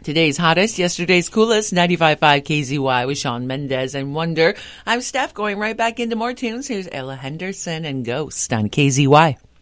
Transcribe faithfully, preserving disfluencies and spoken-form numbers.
Today's hottest, yesterday's coolest, ninety-five point five K Z Y with Shawn Mendes and Wonder. I'm Steph, going right back into more tunes. Here's Ella Henderson and Ghost on K Z Y.